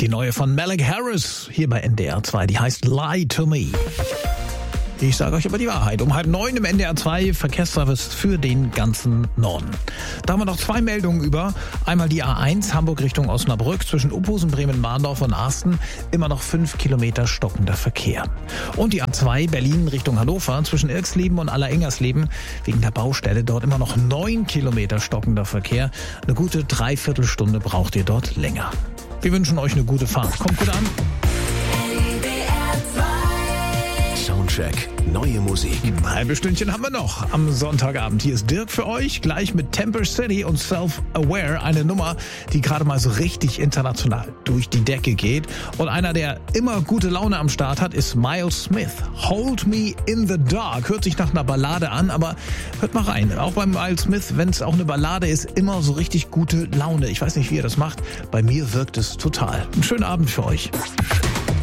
Die neue von Malik Harris hier bei NDR 2, die heißt Lie to Me. Ich sage euch aber die Wahrheit. Um 8:30 im NDR 2 Verkehrsservice für den ganzen Norden. Da haben wir noch 2 Meldungen über. Einmal die A1 Hamburg Richtung Osnabrück zwischen Uphusen, Bremen-Marndorf und Arsten. Immer noch 5 Kilometer stockender Verkehr. Und die A2 Berlin Richtung Hannover zwischen Irxleben und Allerengersleben. Wegen der Baustelle dort immer noch 9 Kilometer stockender Verkehr. Eine gute Dreiviertelstunde braucht ihr dort länger. Wir wünschen euch eine gute Fahrt. Kommt gut an. Soundcheck, neue Musik. Ein halbes Stündchen haben wir noch am Sonntagabend. Hier ist Dirk für euch, gleich mit Temper City und Self-Aware. Eine Nummer, die gerade mal so richtig international durch die Decke geht. Und einer, der immer gute Laune am Start hat, ist Miles Smith. Hold Me in the Dark. Hört sich nach einer Ballade an, aber hört mal rein. Auch bei Miles Smith, wenn es auch eine Ballade ist, immer so richtig gute Laune. Ich weiß nicht, wie ihr das macht. Bei mir wirkt es total. Einen schönen Abend für euch.